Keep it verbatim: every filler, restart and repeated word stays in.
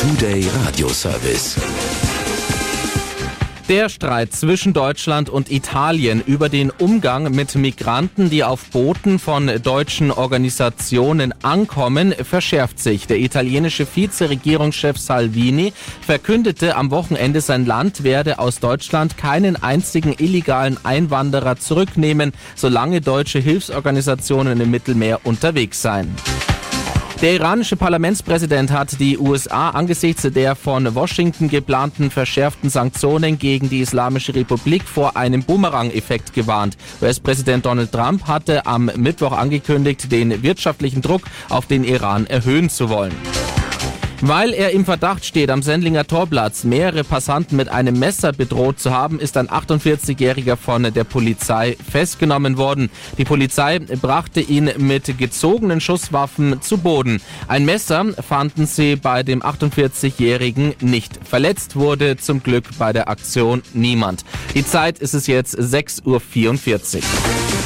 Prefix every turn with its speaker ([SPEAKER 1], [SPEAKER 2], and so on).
[SPEAKER 1] Today Radio Service.
[SPEAKER 2] Der Streit zwischen Deutschland und Italien über den Umgang mit Migranten, die auf Booten von deutschen Organisationen ankommen, verschärft sich. Der italienische Vizeregierungschef Salvini verkündete am Wochenende, sein Land werde aus Deutschland keinen einzigen illegalen Einwanderer zurücknehmen, solange deutsche Hilfsorganisationen im Mittelmeer unterwegs seien. Der iranische Parlamentspräsident hat die U S A angesichts der von Washington geplanten verschärften Sanktionen gegen die Islamische Republik vor einem Bumerang-Effekt gewarnt. U S-Präsident Donald Trump hatte am Mittwoch angekündigt, den wirtschaftlichen Druck auf den Iran erhöhen zu wollen. Weil er im Verdacht steht, am Sendlinger Torplatz mehrere Passanten mit einem Messer bedroht zu haben, ist ein achtundvierzigjähriger von der Polizei festgenommen worden. Die Polizei brachte ihn mit gezogenen Schusswaffen zu Boden. Ein Messer fanden sie bei dem achtundvierzigjährigen nicht. Verletzt wurde zum Glück bei der Aktion niemand. Die Zeit ist es jetzt sechs Uhr vierundvierzig.